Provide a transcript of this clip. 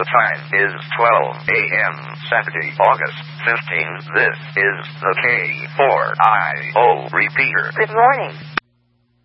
The time is 12 a.m. Saturday, August 15. This is the K4IO repeater. Good morning.